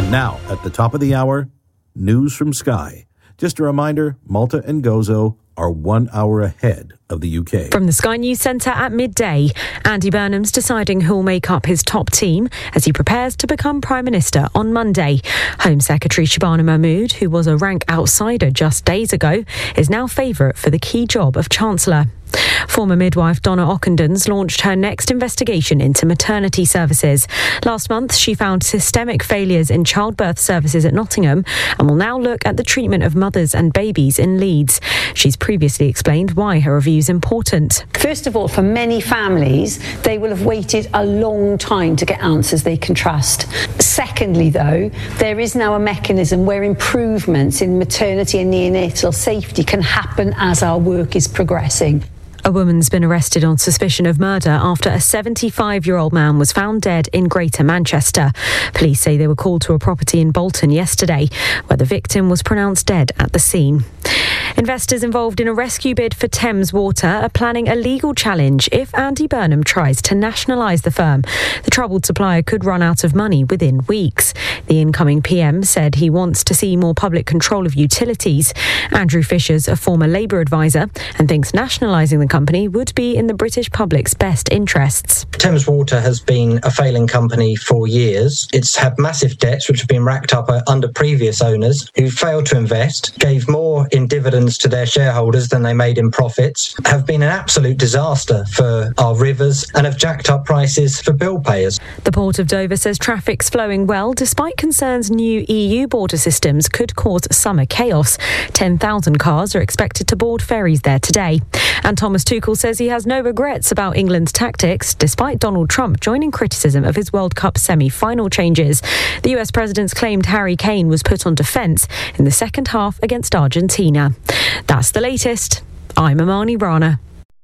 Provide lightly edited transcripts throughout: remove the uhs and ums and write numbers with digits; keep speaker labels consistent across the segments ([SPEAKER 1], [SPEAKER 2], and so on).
[SPEAKER 1] And now, at the top of the hour, news from Sky. Just a reminder, Malta and Gozo are 1 hour ahead of the UK.
[SPEAKER 2] From the Sky News Centre at midday, Andy Burnham's deciding who'll make up his top team as he prepares to become Prime Minister on Monday. Home Secretary Shabana Mahmood, who was a rank outsider just days ago, is now favourite for the key job of Chancellor. Former midwife Donna Ockendens launched her next investigation into maternity services. Last month, she found systemic failures in childbirth services at Nottingham and will now look at the treatment of mothers and babies in Leeds. She's previously explained why her review is important.
[SPEAKER 3] First of all, for many families, they will have waited a long time to get answers they can trust. Secondly, though, there is now a mechanism where improvements in maternity and neonatal safety can happen as our work is progressing.
[SPEAKER 2] A woman's been arrested on suspicion of murder after a 75-year-old man was found dead in Greater Manchester. Police say they were called to a property in Bolton yesterday, where the victim was pronounced dead at the scene. Investors involved in a rescue bid for Thames Water are planning a legal challenge if Andy Burnham tries to nationalise the firm. The troubled supplier could run out of money within weeks. The incoming PM said he wants to see more public control of utilities. Andrew Fisher's a former Labour advisor and thinks nationalising the company would be in the British public's best interests.
[SPEAKER 4] Thames Water has been a failing company for years. It's had massive debts which have been racked up under previous owners who failed to invest, gave more in dividends to their shareholders than they made in profits, have been an absolute disaster for our rivers and have jacked up prices for bill payers.
[SPEAKER 2] The Port of Dover says traffic's flowing well despite concerns new EU border systems could cause summer chaos. 10,000 cars are expected to board ferries there today. And Thomas Tuchel says he has no regrets about England's tactics despite Donald Trump joining criticism of his World Cup semi-final changes. The US president's claimed Harry Kane was put on defence in the second half against Argentina. That's the latest. I'm Amani Rana.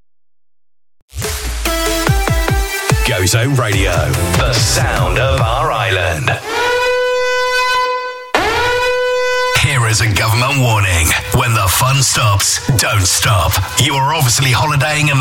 [SPEAKER 5] Gozo Radio, the sound of our island. Here is a government warning. When the fun stops, don't stop. You are obviously holidaying in the